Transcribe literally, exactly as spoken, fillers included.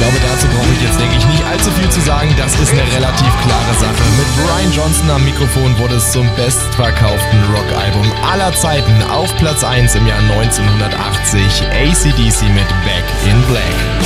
glaube, dazu brauche ich jetzt, denke ich, nicht allzu viel zu sagen. Das ist eine relativ klare Sache. Mit Brian Johnson am Mikrofon wurde es zum bestverkauften Rockalbum aller Zeiten. Auf Platz eins im Jahr neunzehnhundertachtzig A C D C mit Back in Black.